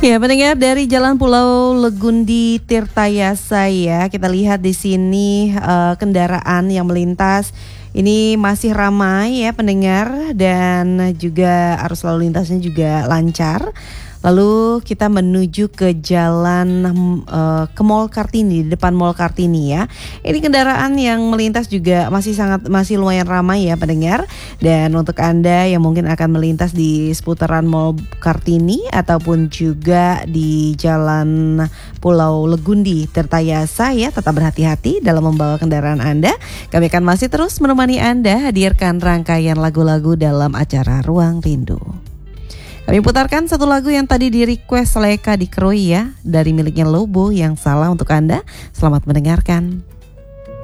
Ya, pendengar dari Jalan Pulau Legundi Tirtayasa ya, kita lihat di sini kendaraan yang melintas ini masih ramai ya pendengar, dan juga arus lalu lintasnya juga lancar. Lalu kita menuju ke jalan ke Mall Kartini, di depan Mall Kartini ya. Ini kendaraan yang melintas juga masih lumayan ramai ya pendengar. Dan untuk Anda yang mungkin akan melintas di seputaran Mall Kartini ataupun juga di Jalan Pulau Legundi Tirtayasa ya, tetap berhati-hati dalam membawa kendaraan Anda. Kami akan masih terus menemani Anda hadirkan rangkaian lagu-lagu dalam acara Ruang Rindu. Kami putarkan satu lagu yang tadi di request Leka di Kroi ya, dari miliknya Lobo, Yang Salah untuk Anda. Selamat mendengarkan.